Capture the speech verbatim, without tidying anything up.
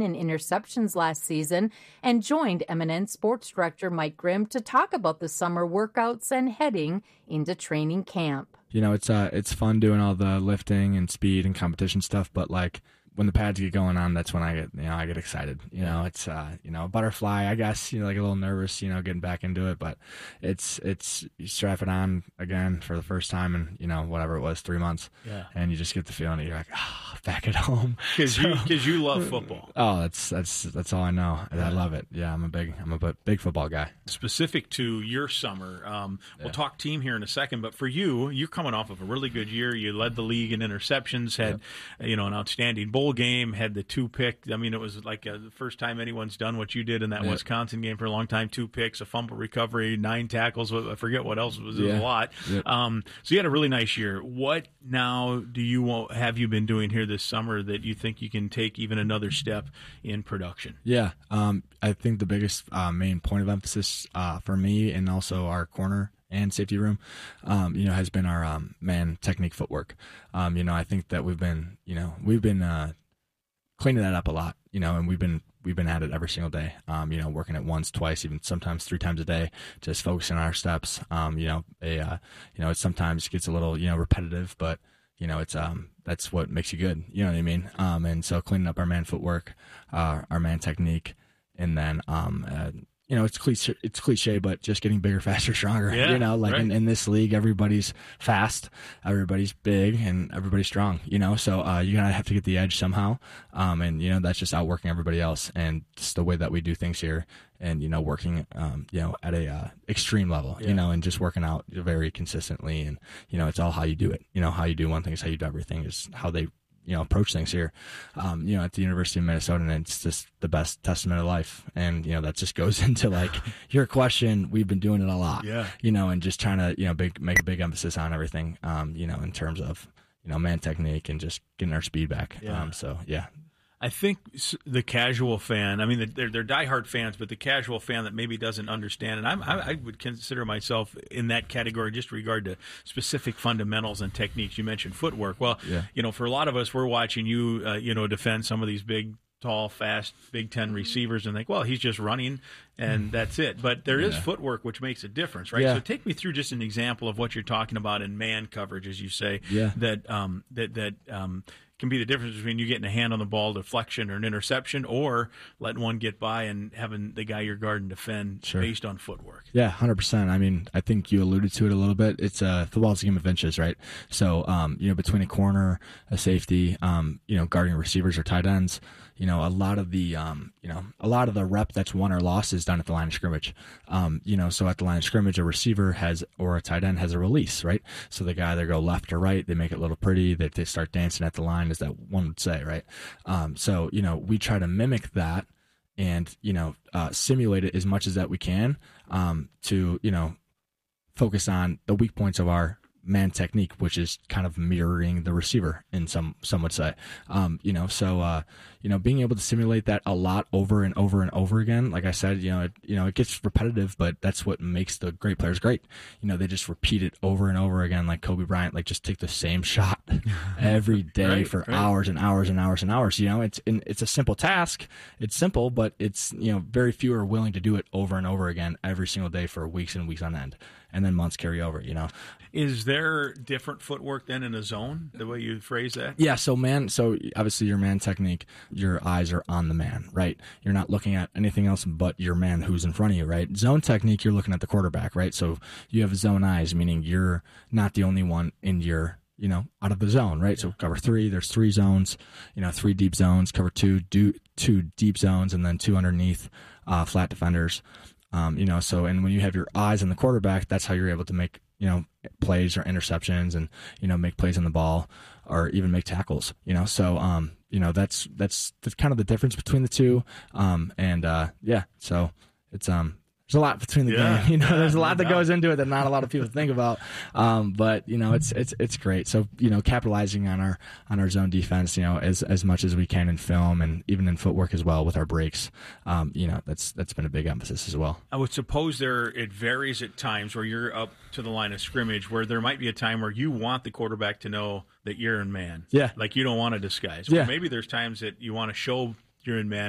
in interceptions last season and joined M and N Sports Director Mike Grimm to talk about the summer workouts and heading into training camp. You know, it's uh, it's fun doing all the lifting and speed and competition stuff, but like when the pads get going on, that's when I get, you know, I get excited. You know, it's, uh, you know, a butterfly, I guess, you know, like a little nervous, you know, getting back into it, but it's, it's, you strap it on again for the first time in, you know, whatever it was, three months. Yeah. And you just get the feeling that you're like, ah, oh, back at home. Cause so, you, cause you love football. Oh, that's, that's, that's all I know. Yeah. I love it. Yeah. I'm a big, I'm a big football guy. Specific to your summer, um, we'll yeah. talk team here in a second, but for you, you're coming off of a really good year. You led the league in interceptions, had, yep. you know, an outstanding bowl game, had the two pick. I mean, it was like uh, the first time anyone's done what you did in that yep. Wisconsin game for a long time. Two picks, a fumble recovery, nine tackles. I forget what else was. It was yeah. a lot. Yep. Um, so you had a really nice year. What now do you have you been doing here this summer that you think you can take even another step in production? Yeah, um, I think the biggest uh, main point of emphasis uh, for me and also our corner and safety room, um, you know, has been our um, man technique footwork. Um, you know, I think that we've been, you know, we've been uh, cleaning that up a lot, you know, and we've been we've been at it every single day. Um, you know, working it once, twice, even sometimes three times a day, just focusing on our steps. Um, you know, a uh, you know, it sometimes gets a little, you know, repetitive, but you know, it's um that's what makes you good. You know what I mean? Um, and so cleaning up our man footwork, uh, our man technique, and then um. Uh, You know, it's cliche, it's cliche, but just getting bigger, faster, stronger. Yeah, you know, like right. in, in this league, everybody's fast, everybody's big, and everybody's strong, you know, so uh, you're going to have to get the edge somehow. Um, and, you know, that's just outworking everybody else. And just the way that we do things here and, you know, working, um, you know, at a uh, extreme level, yeah. you know, and just working out very consistently. And, you know, it's all how you do it. You know, how you do one thing is how you do everything is how they you know, approach things here, um, you know, at the University of Minnesota, and it's just the best testament of life. And, you know, that just goes into like your question. We've been doing it a lot, yeah. you know, and just trying to, you know, big, make a big emphasis on everything, um, you know, in terms of, you know, man technique and just getting our speed back. Yeah. Um, so, yeah. I think the casual fan, I mean, they're, they're diehard fans, but the casual fan that maybe doesn't understand, and I'm, I, I would consider myself in that category just in regard to specific fundamentals and techniques. You mentioned footwork. Well, yeah. you know, for a lot of us, we're watching you, uh, you know, defend some of these big, tall, fast Big Ten receivers and think, well, he's just running and that's it. But there is yeah. footwork, which makes a difference, right? Yeah. So take me through just an example of what you're talking about in man coverage, as you say, yeah. that um, that that um, can be the difference between you getting a hand on the ball, deflection, or an interception, or letting one get by and having the guy you're guarding defend sure. based on footwork. Yeah, one hundred percent. I mean, I think you alluded to it a little bit. It's uh, football's a game of inches, right? So, um, you know, between a corner, a safety, um, you know, guarding receivers or tight ends, you know, a lot of the, um, you know, a lot of the rep that's won or lost is done at the line of scrimmage. Um, you know, so at the line of scrimmage, a receiver has, or a tight end has a release, right? So the guy either go left or right, they make it a little pretty, they, they start dancing at the line, as that one would say, right? Um, so, you know, we try to mimic that and, you know, uh, simulate it as much as that we can, um, to, you know, focus on the weak points of our man technique, which is kind of mirroring the receiver in some, some would say, um, you know, so, uh, you know, being able to simulate that a lot over and over and over again, like I said, you know, it, you know, it gets repetitive, but that's what makes the great players great. You know, they just repeat it over and over again, like Kobe Bryant, like just take the same shot every day right, for right. hours and hours and hours and hours. You know, it's, it's a simple task. It's simple, but it's, you know, very few are willing to do it over and over again every single day for weeks and weeks on end. And then months carry over, you know. Is there different footwork then in a zone, the way you phrase that? Yeah, so man, so obviously your man technique, your eyes are on the man, right? You're not looking at anything else but your man who's in front of you, right? Zone technique, you're looking at the quarterback, right? So you have zone eyes, meaning you're not the only one in your, you know, out of the zone, right? So cover three, there's three zones, you know, three deep zones, cover two, do two deep zones, and then two underneath uh, flat defenders. Um, you know, so, and when you have your eyes on the quarterback, that's how you're able to make, you know, plays or interceptions and, you know, make plays on the ball or even make tackles, you know, so, um, you know, that's, that's, that's kind of the difference between the two. Um, and, uh, yeah, so it's, um, there's a lot between the yeah, game, you know, yeah, there's a lot no that doubt. goes into it that not a lot of people think about. Um, but you know, it's, it's, it's great. So, you know, capitalizing on our, on our zone defense, you know, as, as much as we can in film and even in footwork as well with our breaks. Um, you know, that's, that's been a big emphasis as well. I would suppose there, it varies at times where you're up to the line of scrimmage where there might be a time where you want the quarterback to know that you're in man. Yeah. Like you don't want to disguise. Yeah. Or maybe there's times that you want to show you're in man,